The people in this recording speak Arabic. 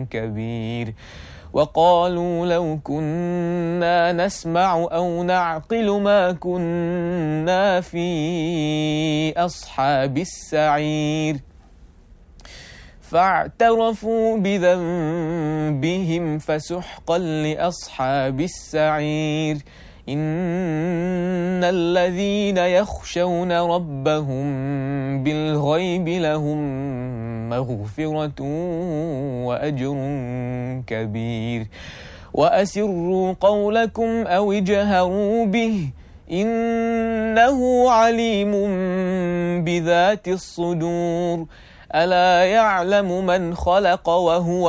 كبير وقالوا لو كنا نسمع أو نعقل ما كنا في أصحاب السعير فاعترفوا بذنبهم فسحقا لأصحاب السعير إن الذين يخشون ربهم بالغيب لهم مغفرة وأجر كبير وأسروا قولكم أو اجهروا به إنه عليم بذات الصدور ألا يعلم من خلق وهو